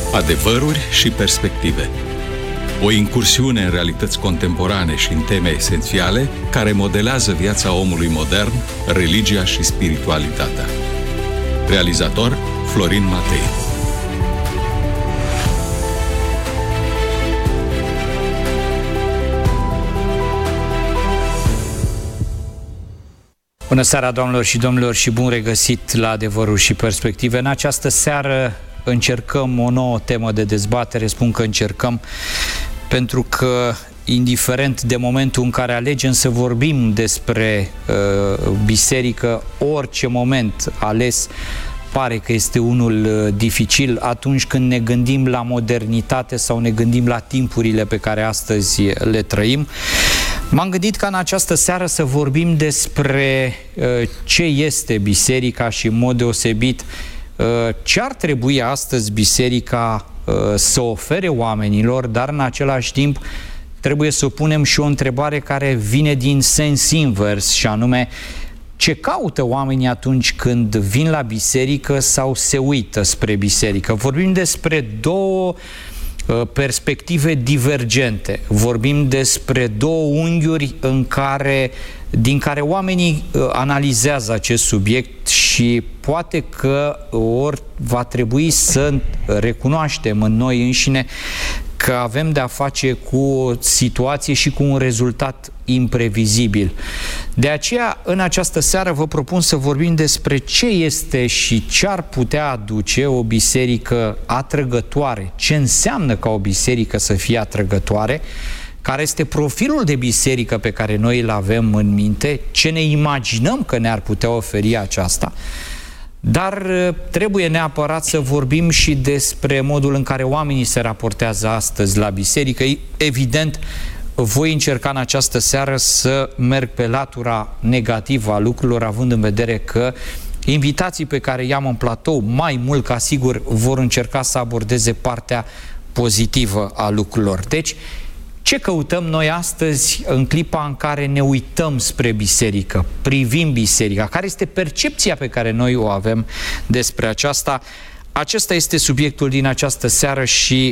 Adevăruri și perspective. O incursiune în realități contemporane și în teme esențiale care modelează viața omului modern, religia și spiritualitatea. Realizator Florin Matei. Bună seara, doamnelor și domnilor, și bun regăsit la Adevăruri și Perspective. În această seară încercăm o nouă temă de dezbatere. Spun că încercăm pentru că, indiferent de momentul în care alegem să vorbim despre biserică, orice moment ales pare că este unul dificil atunci când ne gândim la modernitate sau ne gândim la timpurile pe care astăzi le trăim. M-am gândit ca în această seară să vorbim despre ce este biserica și, în mod deosebit, ce ar trebui astăzi biserica să ofere oamenilor, dar în același timp trebuie să punem și o întrebare care vine din sens invers, și anume: ce caută oamenii atunci când vin la biserică sau se uită spre biserică? Vorbim despre două perspective divergente. Vorbim despre două unghiuri din care oamenii analizează acest subiect și poate că ori va trebui să recunoaștem în noi înșine că avem de-a face cu o situație și cu un rezultat imprevizibil. De aceea, în această seară vă propun să vorbim despre ce este și ce ar putea aduce o biserică atrăgătoare, ce înseamnă ca o biserică să fie atrăgătoare, care este profilul de biserică pe care noi îl avem în minte, ce ne imaginăm că ne-ar putea oferi aceasta. Dar trebuie neapărat să vorbim și despre modul în care oamenii se raportează astăzi la biserică. Evident, voi încerca în această seară să merg pe latura negativă a lucrurilor, având în vedere că invitații pe care i-am în platou, mai mult ca sigur, vor încerca să abordeze partea pozitivă a lucrurilor. Deci, ce căutăm noi astăzi în clipa în care ne uităm spre biserică, privim biserica? Care este percepția pe care noi o avem despre aceasta? Acesta este subiectul din această seară și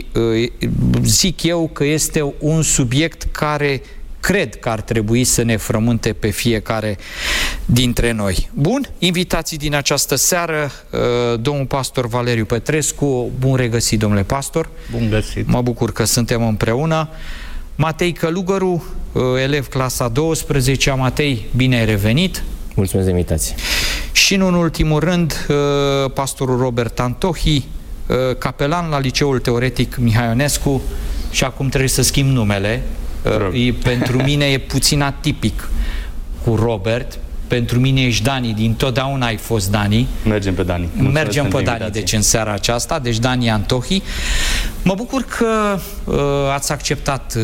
zic eu că este un subiect care cred că ar trebui să ne frământe pe fiecare dintre noi. Bun, invitații din această seară, domnul pastor Valeriu Petrescu. Bun regăsit, domnule pastor. Bun găsit. Mă bucur că suntem împreună. Matei Călugăru, elev clasa 12. Matei, bine ai revenit. Mulțumesc de invitație. Și în ultimul rând, pastorul Robert Antohi, capelan la Liceul Teoretic Mihai Ionescu, și acum trebuie să schimb numele. Pentru mine e puțin atipic cu Robert. Pentru mine ești Dani, dintotdeauna ai fost Dani. Mergem pe Dani. Mergem pe Dani, deci în seara aceasta, deci Dani Antohi. Mă bucur că ați acceptat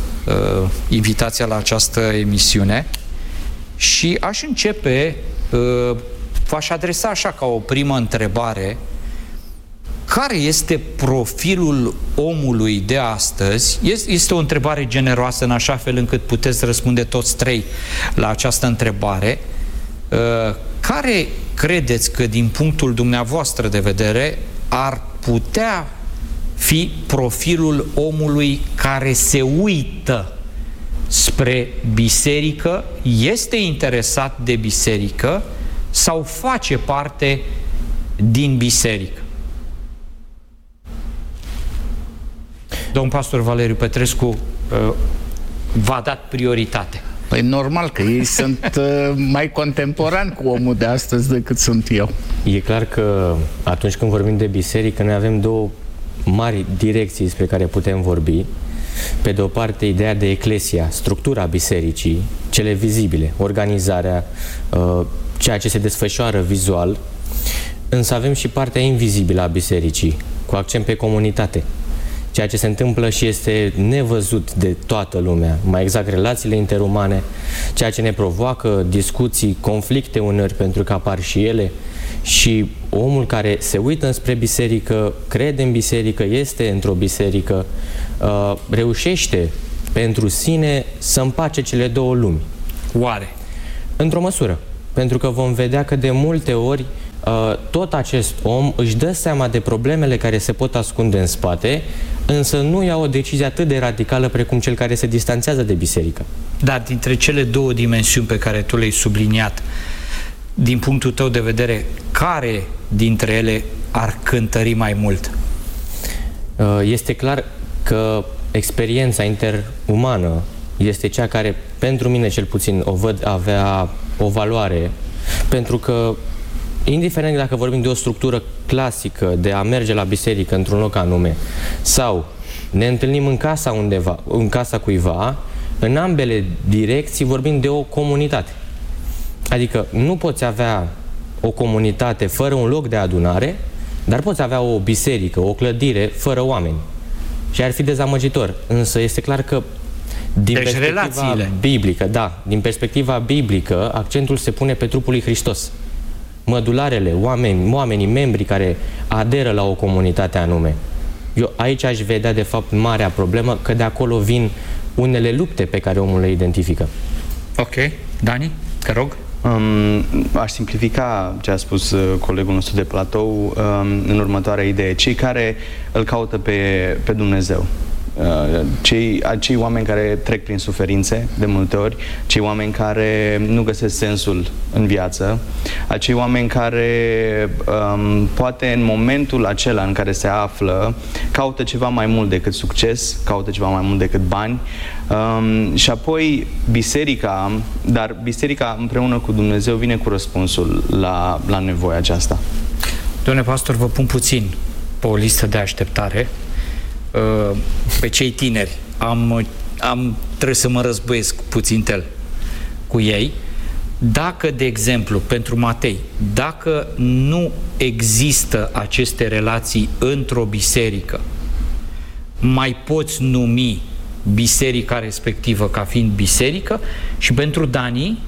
invitația la această emisiune și aș începe, v-aș adresa așa ca o primă întrebare: care este profilul omului de astăzi? Este o întrebare generoasă, în așa fel încât puteți răspunde toți trei la această întrebare. Care credeți că, din punctul dumneavoastră de vedere, ar putea fi profilul omului care se uită spre biserică, este interesat de biserică sau face parte din biserică? Domnul pastor Valeriu Petrescu v-a dat prioritate. Păi normal că ei sunt mai contemporani cu omul de astăzi decât sunt eu. E clar că atunci când vorbim de biserică, noi avem două mari direcții despre care putem vorbi. Pe de o parte, ideea de eclesia, structura bisericii, cele vizibile, organizarea, ceea ce se desfășoară vizual, însă avem și partea invizibilă a bisericii, cu accent pe comunitate. Ceea ce se întâmplă și este nevăzut de toată lumea, mai exact relațiile interumane, ceea ce ne provoacă discuții, conflicte uneori pentru că apar și ele, și omul care se uită înspre biserică, crede în biserică, este într-o biserică, reușește pentru sine să împace cele două lumi. Oare? Într-o măsură. Pentru că vom vedea că de multe ori tot acest om își dă seama de problemele care se pot ascunde în spate, însă nu ia o decizie atât de radicală precum cel care se distanțează de biserică. Dar dintre cele două dimensiuni pe care tu le-ai subliniat, din punctul tău de vedere, care dintre ele ar cântări mai mult? Este clar că experiența interumană este cea care, pentru mine cel puțin, o văd avea o valoare, pentru că, indiferent dacă vorbim de o structură clasică de a merge la biserică într-un loc anume, sau ne întâlnim în casa undeva, în casa cuiva, în ambele direcții vorbim de o comunitate. Adică nu poți avea o comunitate fără un loc de adunare, dar poți avea o biserică, o clădire fără oameni. Și ar fi dezamăgitor. Însă este clar că din perspectiva biblică, da, din perspectiva biblică, accentul se pune pe trupul lui Hristos. Mădularele, oamenii, membri care aderă la o comunitate anume. Eu aici aș vedea, de fapt, marea problemă, că de acolo vin unele lupte pe care omul le identifică. Ok. Dani, te rog. Aș simplifica ce a spus colegul nostru de platou în următoarea idee. Cei care îl caută pe Dumnezeu, acei oameni care trec prin suferințe de multe ori, cei oameni care nu găsesc sensul în viață, acei oameni care poate în momentul acela în care se află caută ceva mai mult decât succes, caută ceva mai mult decât bani, și apoi biserica, dar biserica împreună cu Dumnezeu vine cu răspunsul la nevoia aceasta. Domnule pastor, vă pun puțin pe o listă de așteptare pe cei tineri. Trebuie să mă războiesc puțin cu ei. Dacă, de exemplu, pentru Matei, dacă nu există aceste relații într-o biserică, mai poți numi biserica respectivă ca fiind biserică? Și pentru Dani,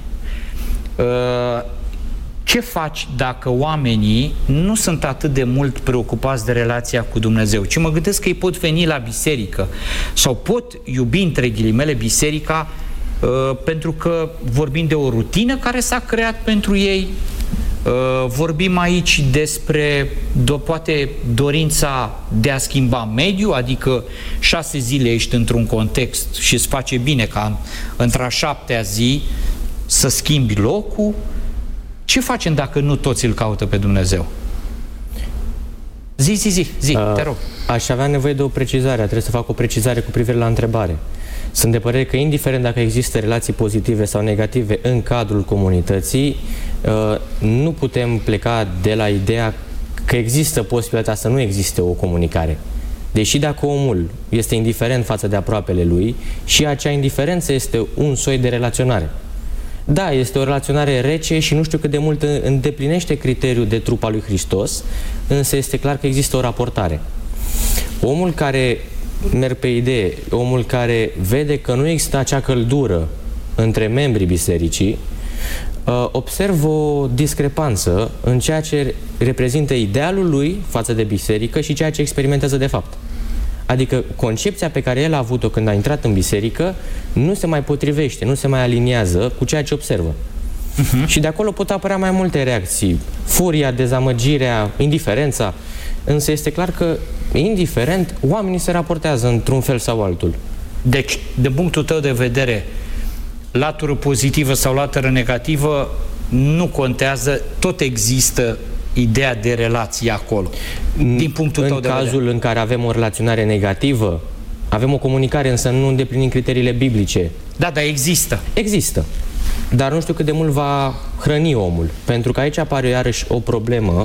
ce faci dacă oamenii nu sunt atât de mult preocupați de relația cu Dumnezeu, ci mă gândesc că ei pot veni la biserică sau pot iubi, între ghilimele, biserica pentru că vorbim de o rutină care s-a creat pentru ei, vorbim aici despre poate dorința de a schimba mediul, adică 6 zile ești într-un context și îți face bine ca într-a 7-a zi să schimbi locul. Ce facem dacă nu toți îl caută pe Dumnezeu? Zi, te rog. Aș avea nevoie de o precizare, trebuie să fac o precizare cu privire la întrebare. Sunt de părere că, indiferent dacă există relații pozitive sau negative în cadrul comunității, nu putem pleca de la ideea că există posibilitatea să nu existe o comunicare. Deși dacă omul este indiferent față de aproapele lui, și acea indiferență este un soi de relaționare. Da, este o relaționare rece și nu știu cât de mult îndeplinește criteriul de trup al lui Hristos, însă este clar că există o raportare. Omul care, merg pe idee, omul care vede că nu există acea căldură între membrii bisericii, observă o discrepanță în ceea ce reprezintă idealul lui față de biserică și ceea ce experimentează de fapt. Adică concepția pe care el a avut-o când a intrat în biserică nu se mai potrivește, nu se mai aliniază cu ceea ce observă. Și de acolo pot apărea mai multe reacții. Furia, dezamăgirea, indiferența. Însă este clar că, indiferent, oamenii se raportează într-un fel sau altul. Deci, de punctul tău de vedere, latură pozitivă sau latură negativă nu contează, tot există ideea de relație acolo. Din punctul tău de vedere. În cazul în care avem o relaționare negativă, avem o comunicare, însă nu îndeplinim criteriile biblice. Da, dar există. Există. Dar nu știu cât de mult va hrăni omul. Pentru că aici apare iarăși o problemă.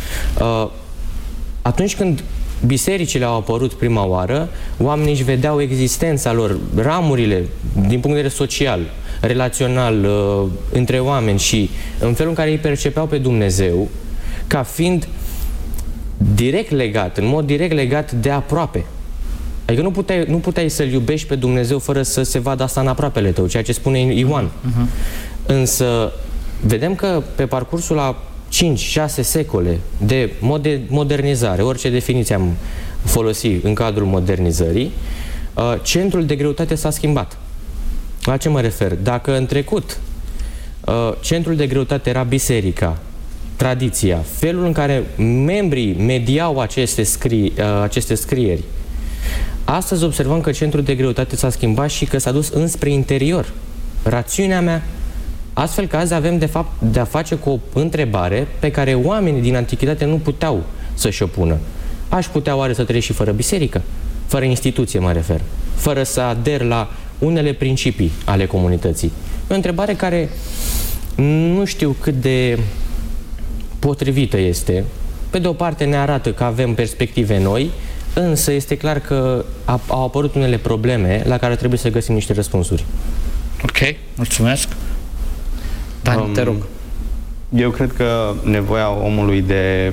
Atunci când bisericile au apărut prima oară, oamenii își vedeau existența lor, ramurile, din punct de vedere social, relațional, între oameni și în felul în care îi percepeau pe Dumnezeu, ca fiind direct legat, în mod direct legat de aproape. Adică nu puteai să-L iubești pe Dumnezeu fără să se vadă asta în aproapele tău, ceea ce spune Ioan. Însă vedem că pe parcursul a 5-6 secole de modernizare, orice definiție am folosit în cadrul modernizării, centrul de greutate s-a schimbat. La ce mă refer? Dacă în trecut centrul de greutate era biserica, tradiția, felul în care membrii mediau aceste scrieri. Astăzi observăm că centrul de greutate s-a schimbat și că s-a dus înspre interior. Rațiunea mea, astfel că azi avem de fapt de a face cu o întrebare pe care oamenii din antichitate nu puteau să-și o pună. Aș putea oare să trăiesc și fără biserică? Fără instituție mă refer. Fără să ader la unele principii ale comunității. E o întrebare care nu știu cât de potrivită este. Pe de o parte ne arată că avem perspective noi, însă este clar că au apărut unele probleme la care trebuie să găsim niște răspunsuri. Ok, mulțumesc. Dan, te rog. Eu cred că nevoia omului de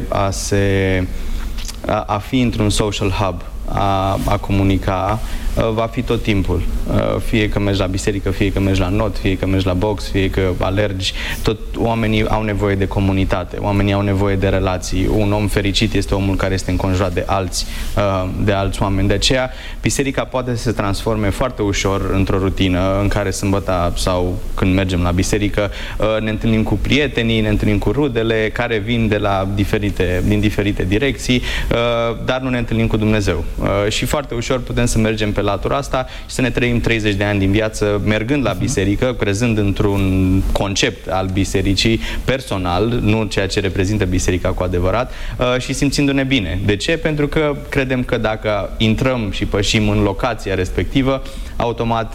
a fi într-un social hub, a comunica, va fi tot timpul. Fie că mergi la biserică, fie că mergi la not, fie că mergi la box, fie că alergi, tot oamenii au nevoie de comunitate, oamenii au nevoie de relații. Un om fericit este omul care este înconjurat de alți oameni. De aceea, biserica poate să se transforme foarte ușor într-o rutină în care sâmbătă sau când mergem la biserică ne întâlnim cu prietenii, ne întâlnim cu rudele care vin din diferite direcții, dar nu ne întâlnim cu Dumnezeu. Și foarte ușor putem să mergem pe latura asta și să ne trăim 30 de ani din viață mergând la biserică, crezând într-un concept al bisericii personal, nu ceea ce reprezintă biserica cu adevărat, și simțindu-ne bine. De ce? Pentru că credem că dacă intrăm și pășim în locația respectivă, automat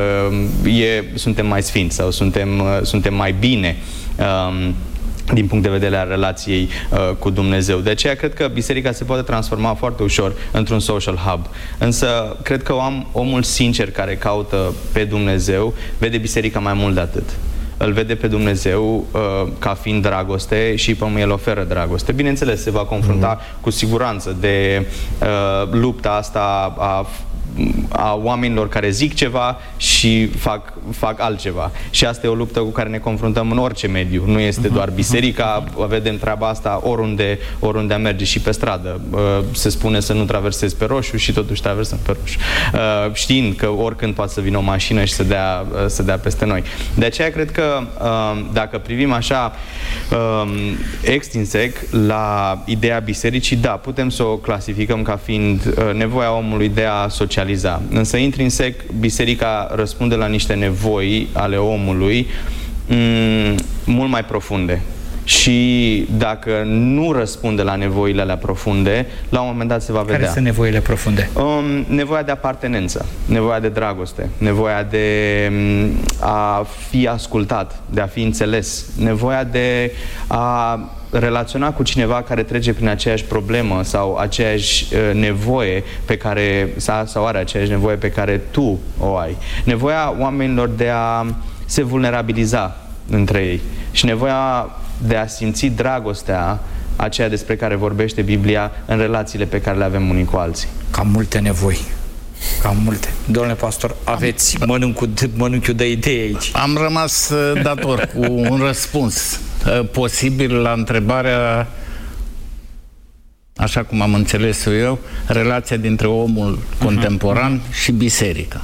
suntem mai sfinți sau suntem mai bine din punct de vedere al relației cu Dumnezeu. De aceea cred că biserica se poate transforma foarte ușor într-un social hub. Însă cred că omul sincer care caută pe Dumnezeu vede biserica mai mult de atât. Îl vede pe Dumnezeu ca fiind dragoste și el oferă dragoste. Bineînțeles, se va confrunta cu siguranță de lupta asta a oamenilor care zic ceva și fac altceva. Și asta e o luptă cu care ne confruntăm în orice mediu. Nu este doar biserica, vedem treaba asta oriunde a merge și pe stradă. Se spune să nu traversezi pe roșu și totuși traversăm pe roșu. Știind că oricând poate să vină o mașină și să dea peste noi. De aceea cred că dacă privim așa extrinsec la ideea bisericii, da, putem să o clasificăm ca fiind nevoia omului de a socializa. Însă intrinsec biserica răspunde la niște nevoi ale omului mult mai profunde. Și dacă nu răspunde la nevoile alea profunde, la un moment dat se va vedea. Care sunt nevoile profunde? Nevoia de apartenență, nevoia de dragoste, nevoia de a fi ascultat, de a fi înțeles, nevoia de a relaționa cu cineva care trece prin aceeași problemă sau aceeași nevoie pe care, sau are aceeași nevoie pe care tu o ai. Nevoia oamenilor de a se vulnerabiliza între ei și nevoia de a simți dragostea aceea despre care vorbește Biblia în relațiile pe care le avem unii cu alții. Cam multe nevoi. Cam multe. Domnule pastor, aveți mănunchiul de idei aici. Am rămas dator cu un răspuns posibil la întrebarea, așa cum am înțeles eu, relația dintre omul contemporan și biserica.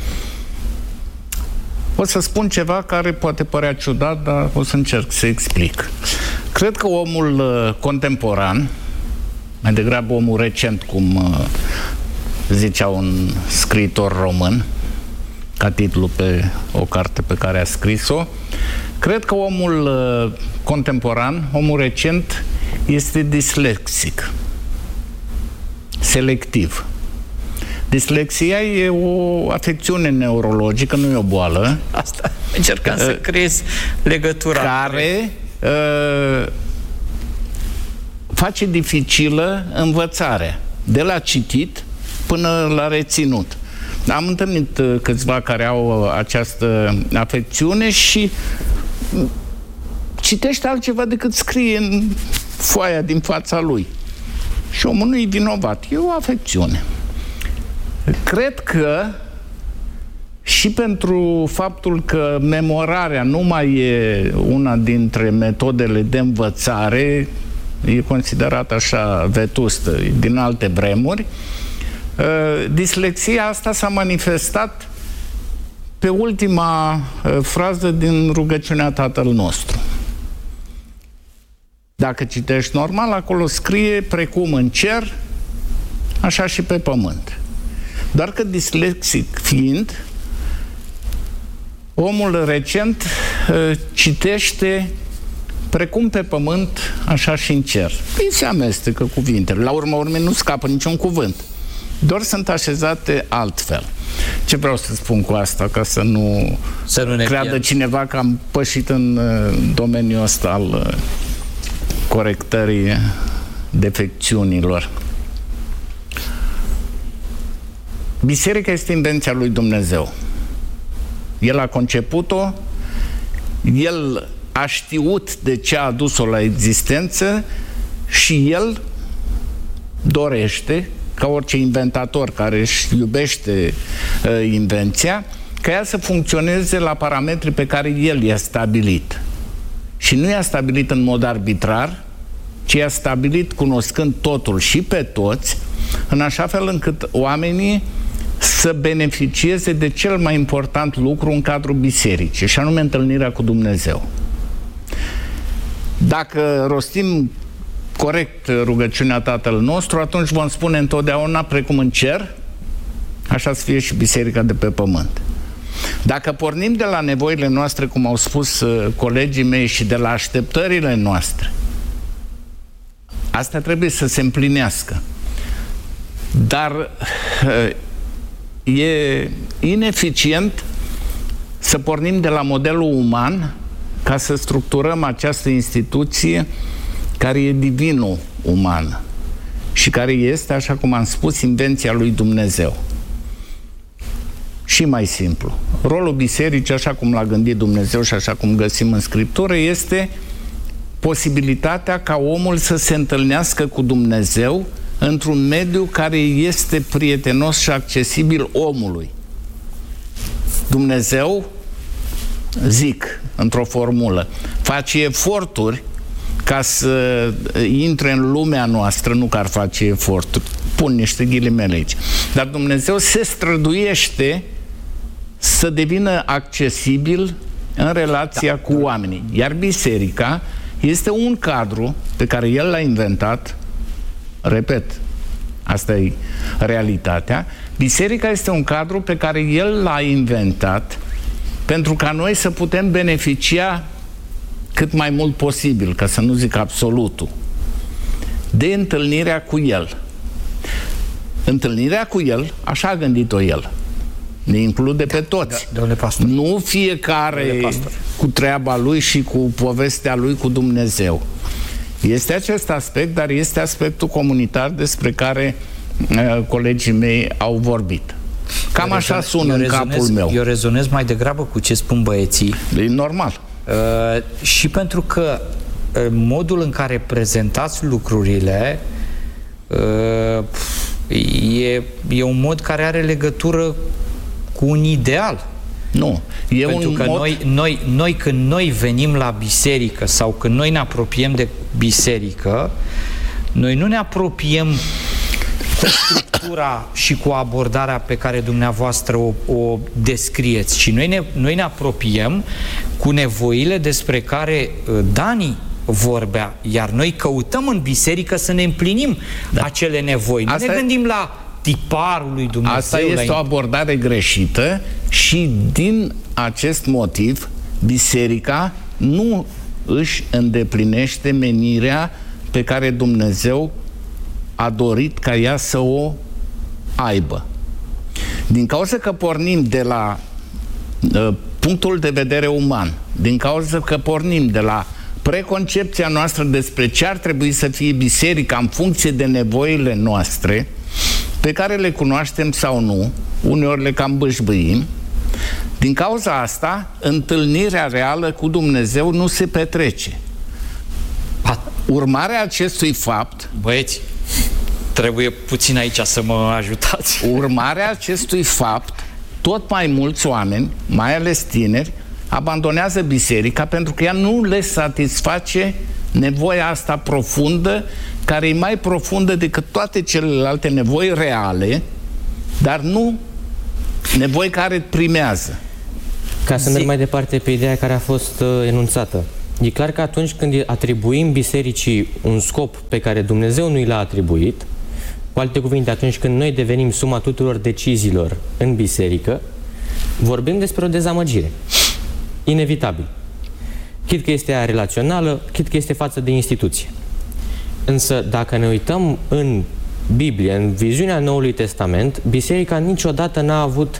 O să spun ceva care poate părea ciudat, dar o să încerc să explic. Cred că omul contemporan, mai degrabă omul recent, cum zicea un scriitor român, ca titlu pe o carte pe care a scris-o, cred că omul contemporan, omul recent, este dislexic, selectiv. Dislexia e o afecțiune neurologică, nu e o boală. Asta încercam să creez legătura. Care face dificilă învățarea, de la citit până la reținut. Am întâlnit câțiva care au această afecțiune și citește altceva decât scrie în foaia din fața lui. Și omul nu e vinovat, e o afecțiune. Cred că și pentru faptul că memorarea nu mai e una dintre metodele de învățare, e considerată așa vetustă din alte vremuri, dislexia asta s-a manifestat pe ultima frază din rugăciunea Tatăl nostru. Dacă citești normal, acolo scrie precum în cer, așa și pe pământ. Doar că dislexic fiind, omul recent citește precum pe pământ, așa și în cer. Păi se amestecă cuvintele. La urma urmei nu scapă niciun cuvânt. Doar sunt așezate altfel. Ce vreau să spun cu asta, ca să nu ne creadă cineva că am pășit în domeniul ăsta al corectării defecțiunilor. Biserica este invenția lui Dumnezeu. El a conceput-o, El a știut de ce a adus-o la existență și El dorește, ca orice inventator care își iubește invenția, ca ea să funcționeze la parametrii pe care El i-a stabilit. Și nu i-a stabilit în mod arbitrar, ci i-a stabilit cunoscând totul și pe toți, în așa fel încât oamenii să beneficieze de cel mai important lucru în cadrul bisericii, și anume întâlnirea cu Dumnezeu. Dacă rostim corect rugăciunea Tatăl nostru, atunci vom spune întotdeauna precum în cer, așa să fie și biserica de pe pământ. Dacă pornim de la nevoile noastre, cum au spus colegii mei, și de la așteptările noastre, asta trebuie să se împlinească. Dar e ineficient să pornim de la modelul uman ca să structurăm această instituție care e divinul uman și care este, așa cum am spus, invenția lui Dumnezeu. Și mai simplu, rolul bisericii, așa cum l-a gândit Dumnezeu și așa cum găsim în Scriptură, este posibilitatea ca omul să se întâlnească cu Dumnezeu într-un mediu care este prietenos și accesibil omului. Dumnezeu, zic, într-o formulă, face eforturi ca să intre în lumea noastră, nu că ar face eforturi, pun niște ghilimele aici, dar Dumnezeu se străduiește să devină accesibil în relația cu oamenii. Iar biserica este un cadru pe care El l-a inventat, repet, asta e realitatea, biserica este un cadru pe care El l-a inventat pentru ca noi să putem beneficia cât mai mult posibil, ca să nu zic absolutul, de întâlnirea cu El. Întâlnirea cu El, așa a gândit-o El. Ne include pe toți. Nu fiecare cu treaba lui și cu povestea lui cu Dumnezeu. Este acest aspect, dar este aspectul comunitar despre care colegii mei au vorbit. Cam așa sună în capul meu. Eu rezonez mai degrabă cu ce spun băieții. E normal. Și pentru că modul în care prezentați lucrurile e un mod care are legătură cu un ideal. Nu. E pentru un că mod... noi când noi venim la biserică sau când noi ne apropiem de biserică, noi nu ne apropiem cu structura și cu abordarea pe care dumneavoastră o descrieți, ci noi ne apropiem cu nevoile despre care Dani vorbea, iar noi căutăm în biserică să ne împlinim acele nevoi. Nu ne gândim la tiparul lui Dumnezeu. Asta este o abordare greșită și din acest motiv biserica nu își îndeplinește menirea pe care Dumnezeu a dorit ca ea să o aibă. Din cauza că pornim de la punctul de vedere uman, din cauza că pornim de la preconcepția noastră despre ce ar trebui să fie biserica în funcție de nevoile noastre, pe care le cunoaștem sau nu, uneori le cam bâșbâim, din cauza asta, întâlnirea reală cu Dumnezeu nu se petrece. Urmarea acestui fapt... Băieți, trebuie puțin aici să mă ajutați. Urmarea acestui fapt, tot mai mulți oameni, mai ales tineri, abandonează biserica pentru că ea nu le satisface nevoia asta profundă, care e mai profundă decât toate celelalte nevoi reale, dar nu nevoi care primează. Ca să merg mai departe pe ideea care a fost enunțată. E clar că atunci când atribuim bisericii un scop pe care Dumnezeu nu l-a atribuit, cu alte cuvinte, atunci când noi devenim suma tuturor deciziilor în biserică, vorbim despre o dezamăgire. Inevitabil. Chit că este ea relațională, chit că este față de instituție. Însă, dacă ne uităm în Biblie, în viziunea Noului Testament, biserica niciodată n-a avut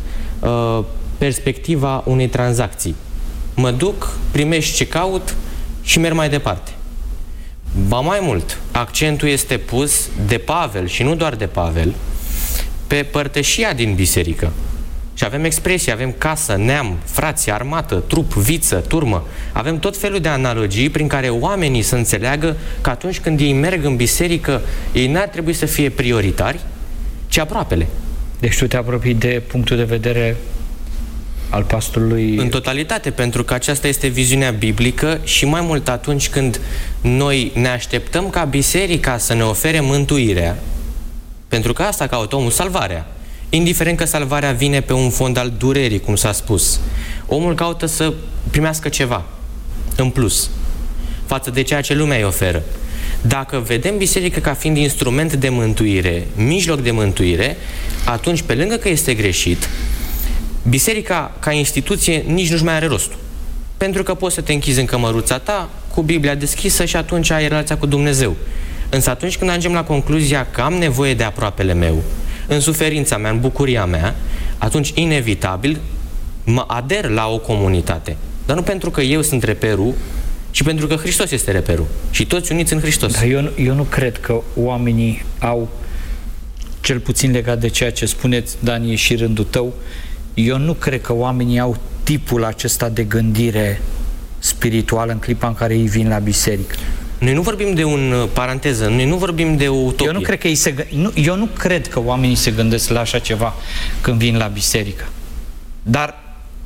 perspectiva unei tranzacții. Mă duc, primești ce caut și merg mai departe. Ba mai mult, accentul este pus de Pavel și nu doar de Pavel pe părtășia din biserică. Și avem expresii, avem casă, neam, frați, armată, trup, viță, turmă. Avem tot felul de analogii prin care oamenii să înțeleagă că atunci când ei merg în biserică, ei n-ar trebui să fie prioritari, ci aproapele. Deci tu te apropii de punctul de vedere al pastorului? În totalitate, pentru că aceasta este viziunea biblică și mai mult atunci când noi ne așteptăm ca biserica să ne ofere mântuirea, pentru că asta caută omul, salvarea. Indiferent că salvarea vine pe un fond al durerii, cum s-a spus, omul caută să primească ceva în plus față de ceea ce lumea îi oferă. Dacă vedem biserica ca fiind instrument de mântuire, mijloc de mântuire, atunci, pe lângă că este greșit, biserica ca instituție nici nu-și mai are rostul. Pentru că poți să te închizi în cămăruța ta cu Biblia deschisă și atunci ai relația cu Dumnezeu. Însă atunci când ajungem la concluzia că am nevoie de aproapele meu, în suferința mea, în bucuria mea, atunci inevitabil mă ader la o comunitate. Dar nu pentru că eu sunt reperul, ci pentru că Hristos este reperul. Și toți uniți în Hristos. Dar eu nu cred că oamenii au, cel puțin legat de ceea ce spuneți, Dani, e și rândul tău, eu nu cred că oamenii au tipul acesta de gândire spirituală în clipa în care ei vin la biserică. Noi nu vorbim de un paranteză, noi nu vorbim de o utopie. Eu nu cred că oamenii se gândesc la așa ceva când vin la biserică. Dar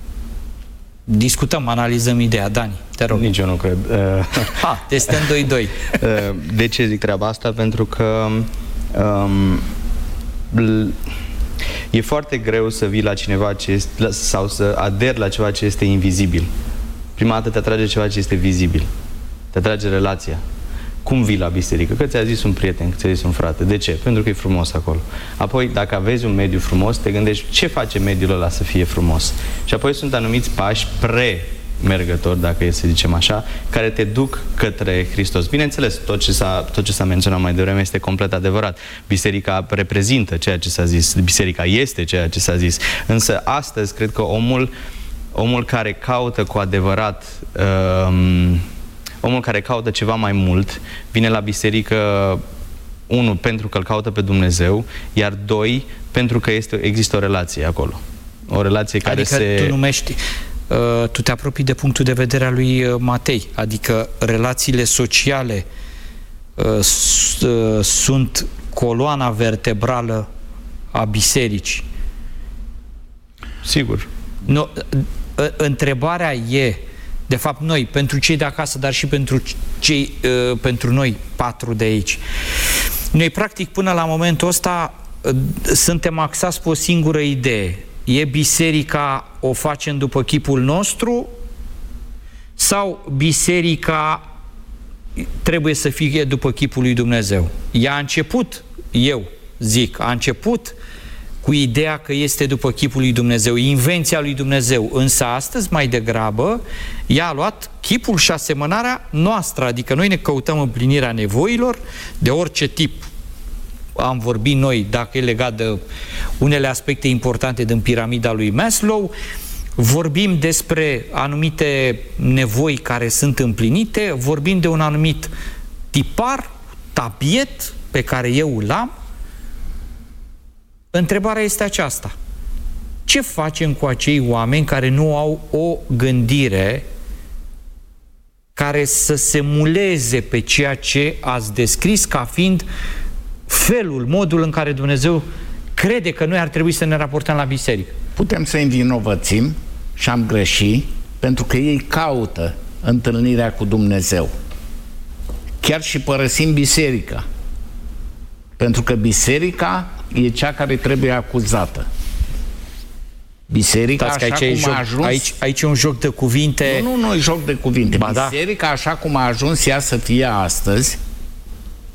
discutăm, analizăm ideea. Dani, te rog. Nici eu nu cred. Deci stăm 2-2. De ce zic treaba asta? Pentru că e foarte greu să vii la cineva sau să aderi la ceva ce este invizibil. Prima dată te atrage ceva ce este vizibil. Te atrage relația. Cum vii la biserică? Că ți-a zis un prieten, că ți-a zis un frate. De ce? Pentru că e frumos acolo. Apoi, dacă aveți un mediu frumos, te gândești ce face mediul ăla să fie frumos. Și apoi sunt anumiți pași premergători, dacă e să zicem așa, care te duc către Hristos. Bineînțeles, tot ce s-a menționat mai devreme este complet adevărat. Biserica reprezintă ceea ce s-a zis. Biserica este ceea ce s-a zis. Însă, astăzi, cred că omul care caută cu adevărat omul care caută ceva mai mult vine la biserică, unu, pentru că îl caută pe Dumnezeu, iar doi, pentru că există o relație acolo. O relație care tu te apropii de punctul de vedere al lui Matei, adică relațiile sociale sunt coloana vertebrală a bisericii. Sigur. No, întrebarea e, de fapt noi, pentru cei de acasă, dar și pentru noi 4 de aici. Noi practic până la momentul ăsta suntem axați pe o singură idee. E biserica, o facem după chipul nostru sau biserica trebuie să fie după chipul lui Dumnezeu? Ea a început, a început cu ideea că este după chipul lui Dumnezeu, invenția lui Dumnezeu, însă astăzi mai degrabă ea a luat chipul și asemănarea noastră, adică noi ne căutăm împlinirea nevoilor de orice tip. Am vorbit noi, dacă e legat de unele aspecte importante din piramida lui Maslow, vorbim despre anumite nevoi care sunt împlinite, vorbim de un anumit tipar, tabiet pe care eu îl am. Întrebarea este aceasta. Ce facem cu acei oameni care nu au o gândire care să se muleze pe ceea ce ați descris ca fiind modul în care Dumnezeu crede că noi ar trebui să ne raportăm la biserică? Putem să învinovățim și am greșit pentru că ei caută întâlnirea cu Dumnezeu. Chiar și părăsim biserica. Pentru că biserica e cea care trebuie acuzată. Biserica, așa cum a ajuns... Aici e un joc de cuvinte... Nu e joc de cuvinte. Ba, Biserica, așa cum a ajuns ea să fie astăzi,